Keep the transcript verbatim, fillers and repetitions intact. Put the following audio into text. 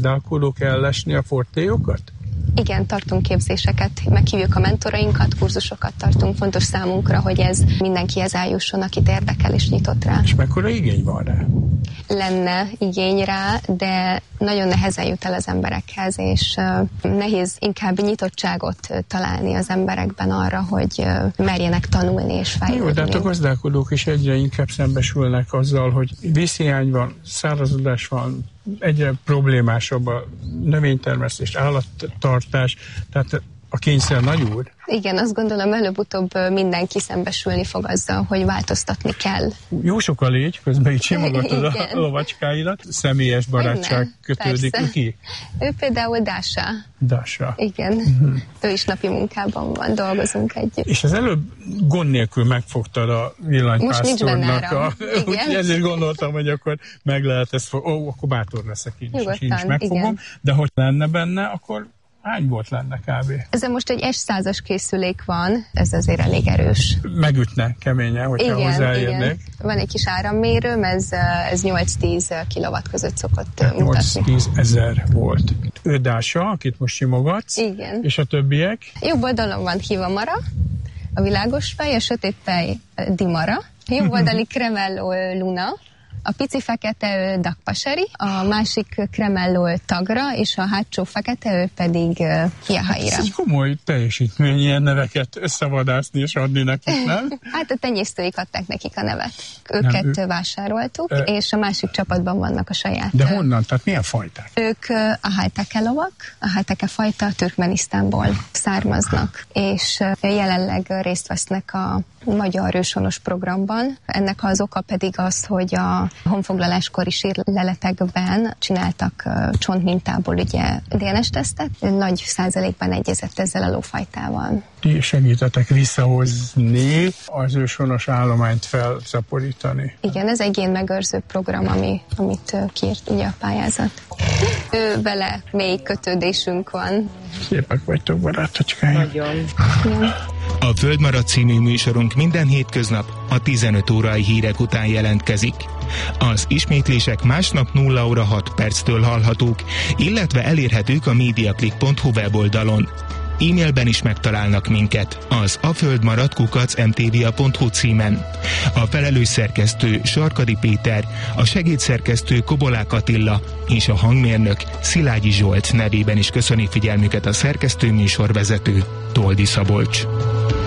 gazdálkodók ellesni a fortélyokat? Igen, tartunk képzéseket, meghívjuk a mentorainkat, kurzusokat tartunk. Fontos számunkra, hogy ez mindenkihez eljusson, akit érdekel és nyitott rá. És mekkora igény van rá? Lenne igény rá, de nagyon nehezen jut el az emberekhez, és uh, nehéz inkább nyitottságot találni az emberekben arra, hogy uh, merjenek tanulni és fejlődni. Jó, de hát a gazdálkodók is egyre inkább szembesülnek azzal, hogy vízhiány van, szárazodás van, egyre problémásabb a növénytermesztés, állattartás, tehát a kényszer nagy úr. Igen, azt gondolom, előbb-utóbb mindenki szembesülni fog azzal, hogy változtatni kell. Jó sok a légy, közben így simogatod a lovacskáidat. Személyes barátság kötődik ki? Ő például Dása. Dása. Igen, uh-huh. Ő is napi munkában van, dolgozunk együtt. És az előbb gond nélkül megfogtad a villanypásztornak. A... Úgyhogy ezért gondoltam, hogy akkor meg lehet ezt fog... Ó, akkor bátor leszek én is, én is megfogom. Igen. De hogy lenne benne, akkor hány volt lenne kb? Ezen most egy es százas készülék van, ez azért elég erős. Megütne keményen, hogyha hozzáérnék. Van egy kis árammérőm, ez, ez nyolc-tíz kilowatt között szokott mutatni. nyolc-tíz ezer volt. Ő Dása, akit most simogatsz. Igen. És a többiek? Jobb oldalon van Hivamara, a világos fej, a sötét fej Dimara, jobb oldali Cremello Luna, a pici fekete ő Dakpaseri, a másik Cremello Tagra, és a hátsó fekete ő pedig Jahaira. Ez egy komoly teljesítmény, ilyen neveket összevadászni és adni nekik, nem? Hát a tenyésztőik adták nekik a nevet. Őket nem, ő... vásároltuk, ö... és a másik csapatban vannak a saját. De honnan? Tehát milyen fajták? Ők a Halteke lovak, a Halteke fajta Türkmenisztánból származnak, és jelenleg részt vesznek a magyar őshonos programban. Ennek az oka pedig az, hogy a honfoglaláskori sírleletekben csináltak uh, csontmintából ugye dé en es-tesztet, nagy százalékban egyezett ezzel a lófajtával. Ti segítetek visszahozni az őshonos állományt felszaporítani. Igen, ez egy génmegőrző program, ami, amit uh, kiírt ugye a pályázat. Ő vele mély kötődésünk van. Szépek vagytok, barátocskáim. Nagyon. A Földmaradt című műsorunk minden hétköznap a tizenöt órai hírek után jelentkezik. Az ismétlések másnap nulla óra hat perctől hallhatók, illetve elérhetők a mediaclick pont hu weboldalon. E-mailben is megtalálnak minket az aföldmaradt kukac em té vé á pont hu címen. A felelős szerkesztő Sarkadi Péter, a segédszerkesztő Kobolák Attila és a hangmérnök Szilágyi Zsolt nevében is köszöni figyelmüket a szerkesztő műsorvezető Toldi Szabolcs.